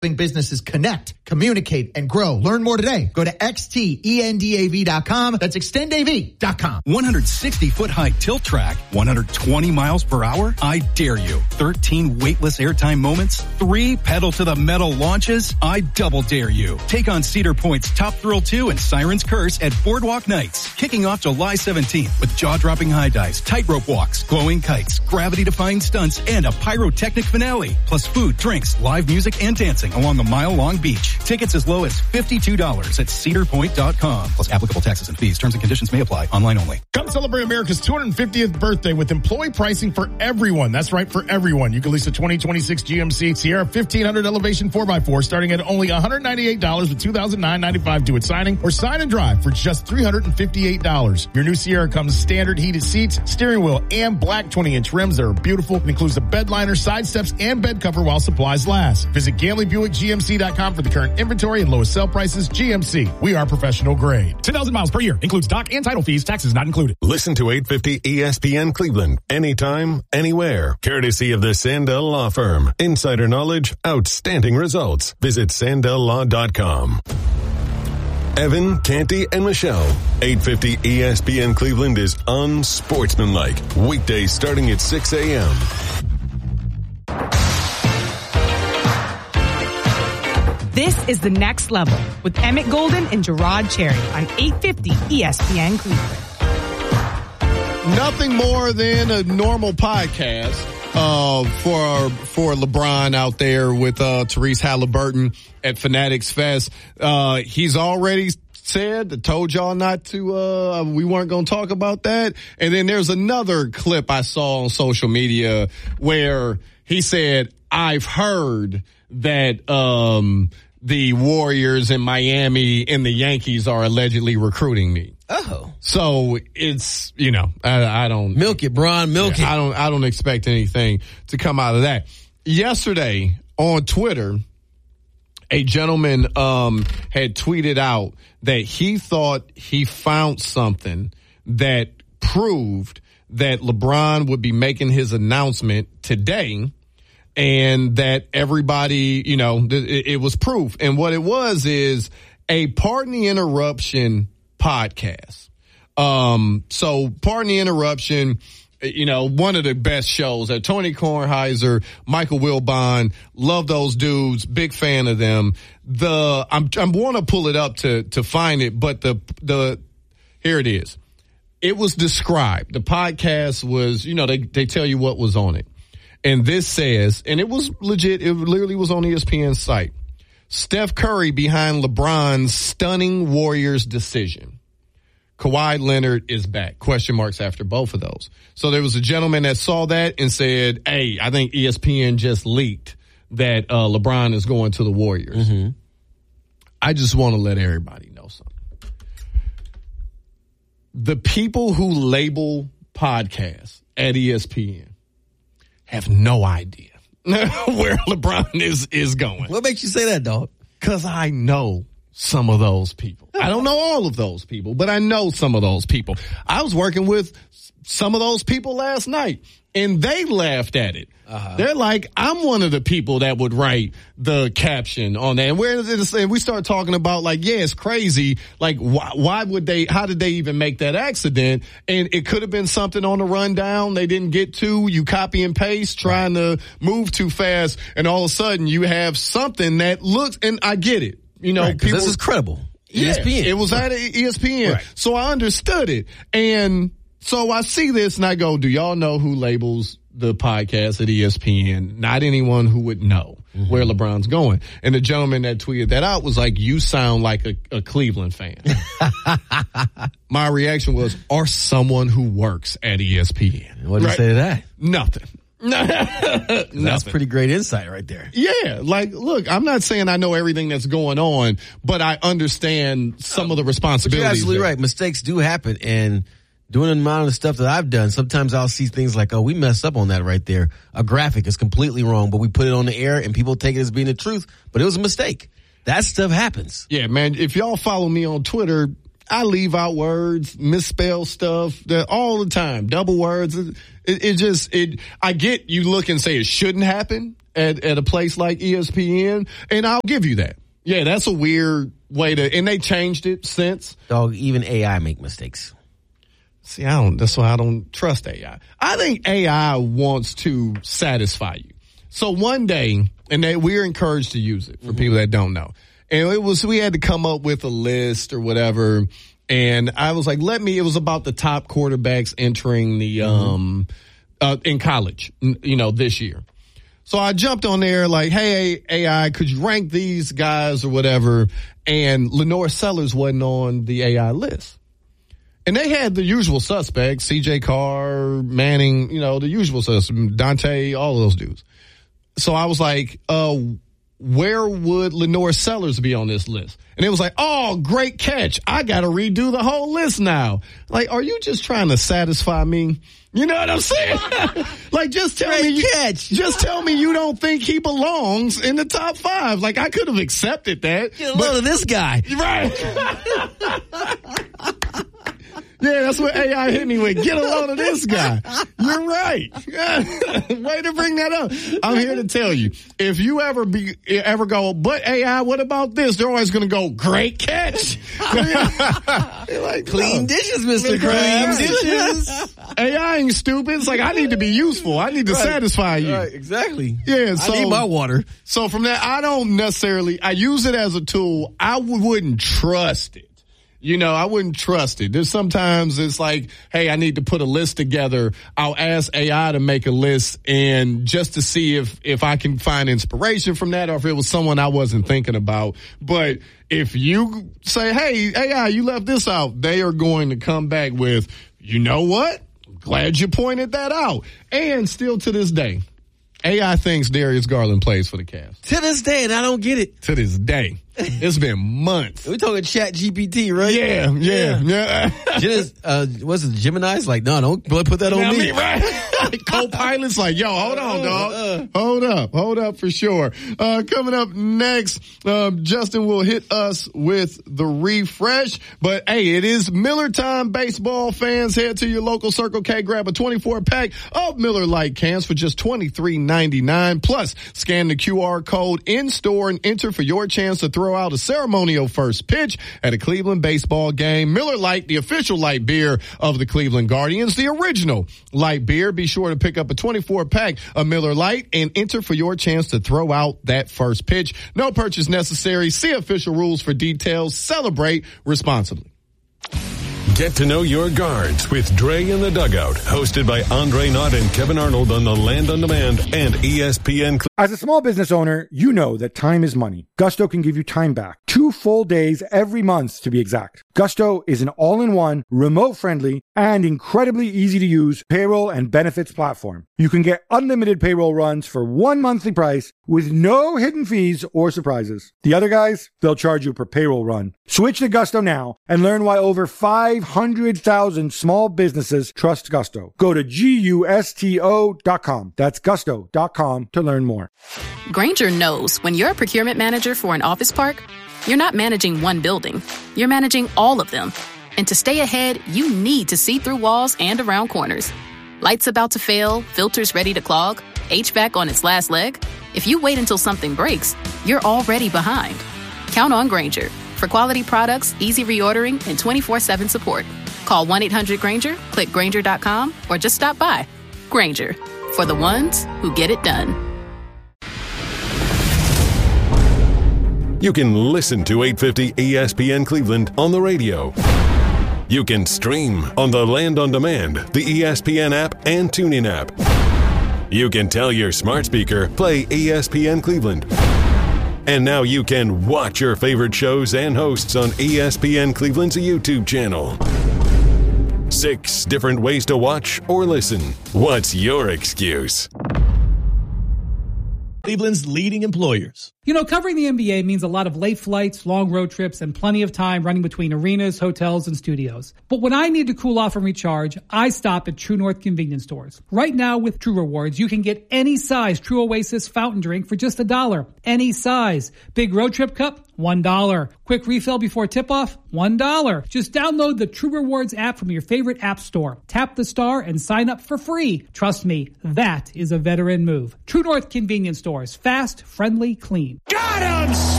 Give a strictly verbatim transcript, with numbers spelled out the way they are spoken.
businesses connect, communicate, and grow. Learn more today. Go to extendav dot com. That's extend A V dot com. one hundred sixty foot high tilt track, one hundred twenty miles per hour. I dare you. thirteen weightless airtime moments, three pedal to the metal launches. I double dare you. Take on Cedar Point's Top Thrill two and Siren's Curse at Boardwalk Nights, kicking off July seventeenth with jaw-dropping high dives, tightrope walks, glowing kites, gravity-defying stunts, and a pyrotechnic finale. Plus food, drinks, live music, and dancing along a mile-long beach. Tickets as low as fifty-two dollars at cedar point dot com. Plus applicable taxes and fees. Terms and conditions may apply. Online only. Come celebrate America's two hundred fiftieth birthday with employee pricing for everyone. That's right, for everyone. You can lease a twenty twenty-six G M C Sierra fifteen hundred Elevation four by four starting at only one hundred ninety-eight dollars with two thousand nine hundred ninety-five dollars due at signing, or sign and drive for just three hundred fifty-eight dollars. Your new Sierra comes standard heated seats, steering wheel, and black twenty inch rims that are beautiful. It includes a bed liner, side steps, and bed cover while supplies last. Visit Gamley Buick G M C dot com for the current inventory and lowest sale prices. G M C, we are professional grade. ten thousand miles per year. Includes dock and title fees. Taxes not included. Listen to eight fifty E S P N Cleveland anytime, anywhere. Courtesy of the Sandell Law Firm. Insider knowledge, outstanding results. Visit sandell law dot com. Evan, Canty, and Michelle. eight fifty E S P N Cleveland is unsportsmanlike. Weekdays starting at six a.m. This is The Next Level with Emmett Golden and Gerard Cherry on eight fifty E S P N Cleveland. Nothing more than a normal podcast uh, for for LeBron out there with uh, Therese Halliburton at Fanatics Fest. Uh, he's already said, told y'all not to, uh, we weren't going to talk about that. And then there's another clip I saw on social media where he said, I've heard that um, the Warriors in Miami and the Yankees are allegedly recruiting me. Oh. So it's, you know, I, I don't. Milk it, Bron, milk yeah, it. I don't, I don't expect anything to come out of that. Yesterday on Twitter, a gentleman um, had tweeted out that he thought he found something that proved that LeBron would be making his announcement today, and that everybody, you know, it, it was proof. And what it was is a Pardon the Interruption podcast. Um, so Pardon the Interruption, you know, one of the best shows that Tony Kornheiser, Michael Wilbon, love those dudes, big fan of them. The, I'm, I'm going to pull it up to, to find it, but the, the, here it is. It was described. The podcast was, you know, they, they tell you what was on it. And this says, and it was legit, it literally was on E S P N's site. Steph Curry behind LeBron's stunning Warriors decision. Kawhi Leonard is back. Question marks after both of those. So there was a gentleman that saw that and said, hey, I think E S P N just leaked that uh, LeBron is going to the Warriors. Mm-hmm. I just want to let everybody know something. The people who label podcasts at E S P N have no idea where LeBron is, is going. What makes you say that, dog? Because I know some of those people. I don't know all of those people, but I know some of those people. I was working with some of those people last night, and they laughed at it. Uh-huh. They're like, I'm one of the people that would write the caption on that. And where is it? And we start talking about, like, yeah, it's crazy. Like, why, why would they, how did they even make that accident? And it could have been something on the rundown they didn't get to. You copy and paste, trying to move too fast, and all of a sudden you have something that looks, and I get it. You know, right, people, this is credible. Yeah, E S P N. It was at E S P N. Right. So I understood it. And so I see this and I go, do y'all know who labels the podcast at E S P N? Not anyone who would know mm-hmm. where LeBron's going. And the gentleman that tweeted that out was like, you sound like a, a Cleveland fan. My reaction was, or someone who works at E S P N. What did right? you say to that? Nothing. That's pretty great insight right there. Yeah, like, look, I'm not saying I know everything that's going on, but I understand some of the responsibilities. You're absolutely there. right. Mistakes do happen, and doing the amount of stuff that I've done, sometimes I'll see things like, oh, we messed up on that right there. A graphic is completely wrong, but we put it on the air, and people take it as being the truth, but it was a mistake. That stuff happens. Yeah, man, if y'all follow me on Twitter, I leave out words, misspell stuff that all the time, double words. It, it just, it, I get you look and say it shouldn't happen. at, at a place like E S P N, and I'll give you that. Yeah, that's a weird way to, and they changed it since. Dog, even A I make mistakes. See, I don't, that's why I don't trust A I. I think A I wants to satisfy you. So one day, and they, we're encouraged to use it for mm-hmm. people that don't know. And it was, we had to come up with a list or whatever. And I was like, let me, it was about the top quarterbacks entering the, mm-hmm. um, uh, in college, you know, this year. So I jumped on there like, hey, A I, could you rank these guys or whatever? And Lenore Sellers wasn't on the A I list. And they had the usual suspects, C J Carr, Manning, you know, the usual suspects, Dante, all of those dudes. So I was like, uh, where would Lenore Sellers be on this list? And it was like, oh, great catch. I got to redo the whole list now. Like, are you just trying to satisfy me? You know what I'm saying? Like, just tell great me, you, catch. just tell me you don't think he belongs in the top five. Like, I could have accepted that. Get a load of this guy. Right. Yeah, that's what A I hit me with. Get a load of this guy. You're right. Way to bring that up. I'm here to tell you, if you ever be ever go, but A I, what about this? They're always going to go, great catch. Like, clean no. dishes, Mister Krabs. Dishes. A I ain't stupid. It's like, I need to be useful. I need to right. satisfy you. Right, exactly. Yeah, so, I need my water. So from that, I don't necessarily, I use it as a tool. I wouldn't trust it. You know, I wouldn't trust it. There's sometimes it's like, hey, I need to put a list together. I'll ask A I to make a list and just to see if, if I can find inspiration from that or if it was someone I wasn't thinking about. But if you say, hey, A I, you left this out, they are going to come back with, you know what? Glad you pointed that out. And still to this day, A I thinks Darius Garland plays for the Cavs. To this day, and I don't get it. To this day. It's been months. We're talking Chat G P T, right? Yeah, yeah, yeah. Genis, uh, what's it, Gemini's like, no, don't put that on yeah, me. me. Right? Co-pilot's like, yo, hold on, dog. Uh, hold up, hold up for sure. Uh, coming up next, um, Justin will hit us with the refresh. But hey, it is Miller time, baseball fans. Head to your local Circle K, grab a twenty-four pack of Miller Lite cans for just twenty-three ninety-nine. Plus, scan the Q R code in store and enter for your chance to throw out a ceremonial first pitch at a Cleveland baseball game. Miller Lite, the official light beer of the Cleveland Guardians, the original light beer. Be sure to pick up a twenty-four pack of Miller Lite and enter for your chance to throw out that first pitch. No purchase necessary. See official rules for details. Celebrate responsibly. Get to know your guards with Dre in the Dugout, hosted by Andre Knott and Kevin Arnold on the Land on Demand and E S P N. As a small business owner, you know that time is money. Gusto can give you time back. Two full days every month, to be exact. Gusto is an all-in-one, remote-friendly, and incredibly easy-to-use payroll and benefits platform. You can get unlimited payroll runs for one monthly price with no hidden fees or surprises. The other guys, they'll charge you per payroll run. Switch to Gusto now and learn why over five hundred thousand small businesses trust Gusto. Go to gusto dot com. That's gusto dot com to learn more. Grainger knows when you're a procurement manager for an office park, you're not managing one building. You're managing all of them. And to stay ahead, you need to see through walls and around corners. Lights about to fail, filters ready to clog, H V A C on its last leg. If you wait until something breaks, you're already behind. Count on Grainger for quality products, easy reordering, and twenty-four seven support. Call one eight hundred Grainger, click Grainger dot com, or just stop by. Grainger, for the ones who get it done. You can listen to eight fifty E S P N Cleveland on the radio. You can stream on the Land on Demand, the E S P N app, and TuneIn app. You can tell your smart speaker, play E S P N Cleveland. And now you can watch your favorite shows and hosts on E S P N Cleveland's YouTube channel. Six different ways to watch or listen. What's your excuse? Cleveland's leading employers. You know, covering the N B A means a lot of late flights, long road trips, and plenty of time running between arenas, hotels, and studios. But when I need to cool off and recharge, I stop at True North convenience stores. Right now with True Rewards, you can get any size True Oasis fountain drink for just a dollar. Any size. Big road trip cup, one dollar. Quick refill before tip-off? one dollar. Just download the True Rewards app from your favorite app store. Tap the star and sign up for free. Trust me, that is a veteran move. True North Convenience Stores. Fast, friendly, clean. Got him!